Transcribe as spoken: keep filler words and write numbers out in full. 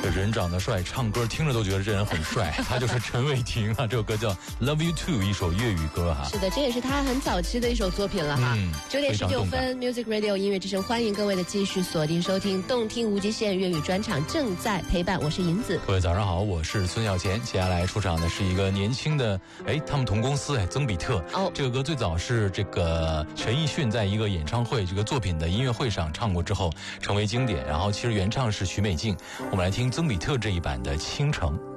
这人长得帅，唱歌听着都觉得这人很帅。他就是陈伟霆啊，这首歌叫《Love You Too》，一首粤语歌哈。 是的，这也是他很早期的一首作品了哈。 嗯， 九点十九分 ，Music Radio 音乐之声，欢迎各位的继续锁定收听动听无极限粤语专场，正在陪伴，我是银子。 各位早上好，我是孙小贤。接下来出场的是一个年轻的，哎，他们同公司哎，曾比特。哦，这个歌最早是这个陈奕迅在一个演唱会这个作品的音乐会上唱过之后成为经典，然后其实原唱是许美静。我们来听曾比特这一版的《倾城》。